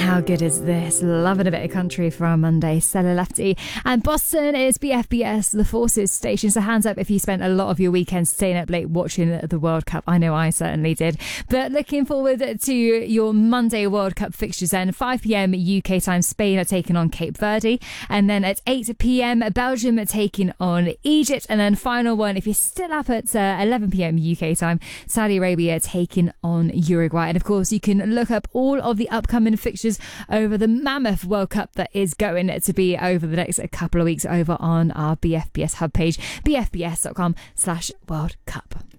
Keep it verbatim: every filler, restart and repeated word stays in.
How good is this? Loving a bit of country for our Monday. Stella Lefty. And Boston is B F B S, the Forces station. So hands up if you spent a lot of your weekends staying up late watching the World Cup. I know I certainly did. But looking forward to your Monday World Cup fixtures then. five p.m. U K time, Spain are taking on Cape Verde. And then at eight p.m, Belgium are taking on Egypt. And then final one, if you're still up at uh, eleven p.m. U K time, Saudi Arabia taking on Uruguay. And of course, you can look up all of the upcoming fixtures over the mammoth World Cup that is going to be over the next couple of weeks over on our B F B S hub page, b f b s dot com slash World Cup.